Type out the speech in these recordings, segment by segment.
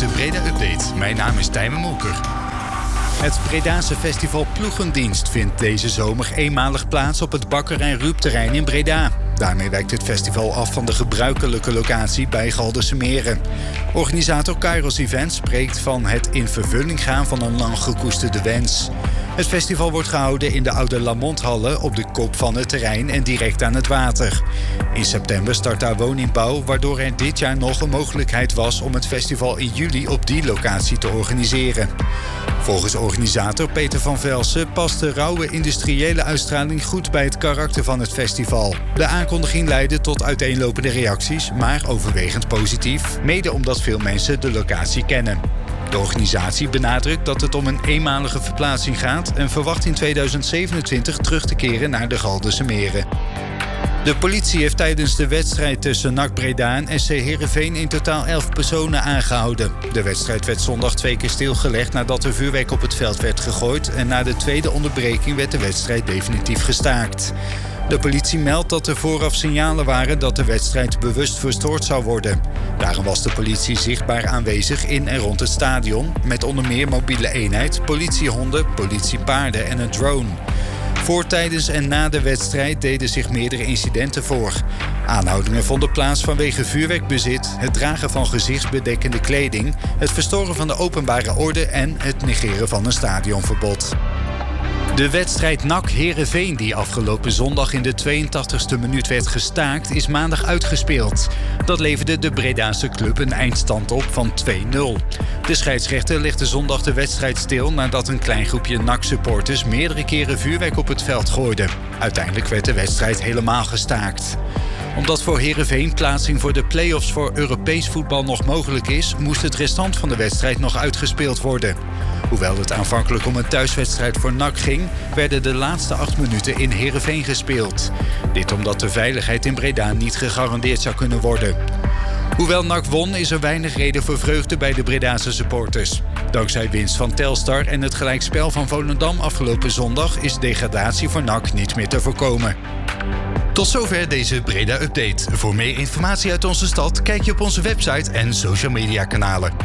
de Breda Update. Mijn naam is Tijmen Molker. Het Bredaanse festival Ploegendienst vindt deze zomer eenmalig plaats op het Bakker- Ruupterrein in Breda. Daarmee wijkt het festival af van de gebruikelijke locatie bij Galderse Meren. Organisator Kairos Events spreekt van het in vervulling gaan van een lang gekoesterde wens. Het festival wordt gehouden in de oude Lamont-hallen op de kop van het terrein en direct aan het water. In september start daar woningbouw, waardoor er dit jaar nog een mogelijkheid was om het festival in juli op die locatie te organiseren. Volgens organisator Peter van Velsen past de rauwe industriële uitstraling goed bij het karakter van het festival. De aankondiging leidde tot uiteenlopende reacties, maar overwegend positief, mede omdat veel mensen de locatie kennen. De organisatie benadrukt dat het om een eenmalige verplaatsing gaat en verwacht in 2027 terug te keren naar de Galderse Meren. De politie heeft tijdens de wedstrijd tussen NAC Breda en SC Heerenveen in totaal 11 personen aangehouden. De wedstrijd werd zondag 2 keer stilgelegd nadat er vuurwerk op het veld werd gegooid en na de tweede onderbreking werd de wedstrijd definitief gestaakt. De politie meldt dat er vooraf signalen waren dat de wedstrijd bewust verstoord zou worden. Daarom was de politie zichtbaar aanwezig in en rond het stadion, met onder meer mobiele eenheid, politiehonden, politiepaarden en een drone. Voor, tijdens en na de wedstrijd deden zich meerdere incidenten voor. Aanhoudingen vonden plaats vanwege vuurwerkbezit, het dragen van gezichtsbedekkende kleding, het verstoren van de openbare orde en het negeren van een stadionverbod. De wedstrijd NAC Heerenveen, die afgelopen zondag in de 82e minuut werd gestaakt, is maandag uitgespeeld. Dat leverde de Bredaanse club een eindstand op van 2-0. De scheidsrechter legde zondag de wedstrijd stil nadat een klein groepje NAC-supporters meerdere keren vuurwerk op het veld gooide. Uiteindelijk werd de wedstrijd helemaal gestaakt. Omdat voor Heerenveen plaatsing voor de play-offs voor Europees voetbal nog mogelijk is, moest het restant van de wedstrijd nog uitgespeeld worden. Hoewel het aanvankelijk om een thuiswedstrijd voor NAC ging, werden de laatste 8 minuten in Heerenveen gespeeld. Dit omdat de veiligheid in Breda niet gegarandeerd zou kunnen worden. Hoewel NAC won, is er weinig reden voor vreugde bij de Bredaanse supporters. Dankzij winst van Telstar en het gelijkspel van Volendam afgelopen zondag is degradatie voor NAC niet meer te voorkomen. Tot zover deze Breda-update. Voor meer informatie uit onze stad kijk je op onze website en social media kanalen.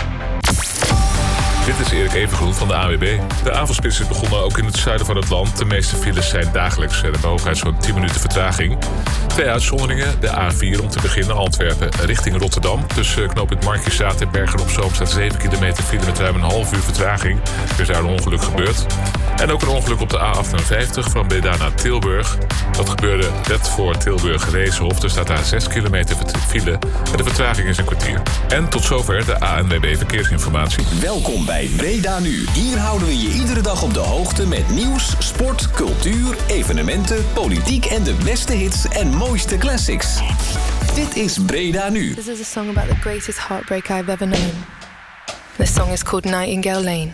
Dit is Erik Evengroen van de ANWB. De avondspits is begonnen ook in het zuiden van het land. De meeste files zijn dagelijks en hebben hooguit zo'n 10 minuten vertraging. 2 uitzonderingen. De A4 om te beginnen, Antwerpen richting Rotterdam. Tussen knooppunt Markiesstraat en Bergen-op-Zoom staat 7 kilometer file met ruim een half uur vertraging. Er is daar een ongeluk gebeurd. En ook een ongeluk op de A58 van Breda naar Tilburg. Dat gebeurde net voor Tilburg-Reeshof. Er staat daar 6 kilometer file en de vertraging is een kwartier. En tot zover de ANWB Verkeersinformatie. Welkom bij Breda Nu. Hier houden we je iedere dag op de hoogte met nieuws, sport, cultuur, evenementen, politiek en de beste hits en mooiste classics. Dit is Breda Nu. This is a song about the greatest heartbreak I've ever known. This song is called Nightingale Lane.